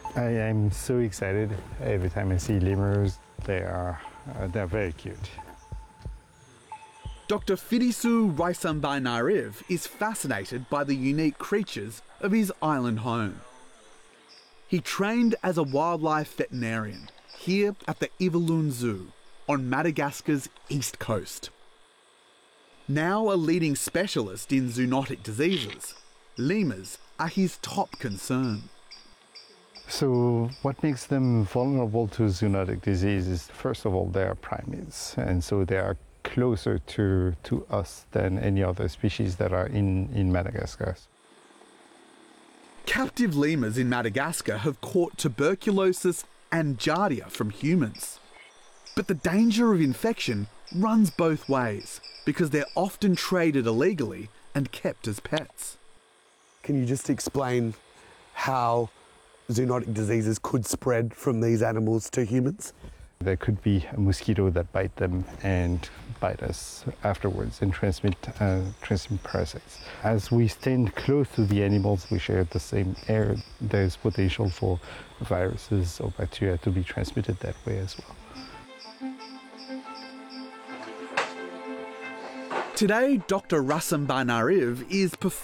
I am so excited every time I see lemurs. They're very cute. Dr. Fidisu Raisambainariv is fascinated by the unique creatures of his island home. He trained as a wildlife veterinarian here at the Ivalune Zoo on Madagascar's east coast. Now a leading specialist in zoonotic diseases, lemurs are his top concern. So what makes them vulnerable to zoonotic diseases? First of all, they are primates, and so they are closer to us than any other species that are in Madagascar. Captive lemurs in Madagascar have caught tuberculosis and giardia from humans. But the danger of infection runs both ways because they're often traded illegally and kept as pets. Can you just explain how zoonotic diseases could spread from these animals to humans? There could be a mosquito that bite them and bite us afterwards and transmit parasites. As we stand close to the animals, we share the same air. There's potential for viruses or bacteria to be transmitted that way as well. Today, Dr. Raisambainariv is